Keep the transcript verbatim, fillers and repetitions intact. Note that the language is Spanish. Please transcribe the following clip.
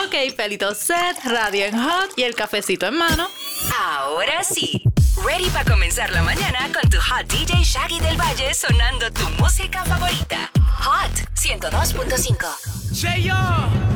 Ok, pelito set, radio en hot y el cafecito en mano. Ahora sí, ready para comenzar la mañana con tu hot D J Shaggy del Valle sonando tu música favorita. Hot ciento dos punto cinco. Say yo.